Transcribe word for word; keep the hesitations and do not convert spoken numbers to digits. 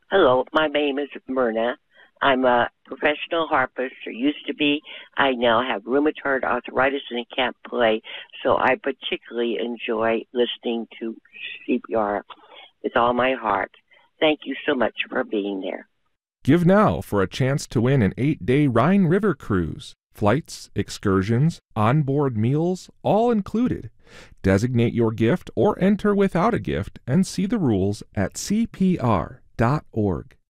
Hello, my name is Myrna. I'm a professional harpist, or used to be. I now have rheumatoid arthritis and can't play, so I particularly enjoy listening to C P R with all my heart. Thank you so much for being there. Give now for a chance to win an eight-day Rhine River cruise. Flights, excursions, onboard meals, all included. Designate your gift or enter without a gift and see the rules at c p r dot org.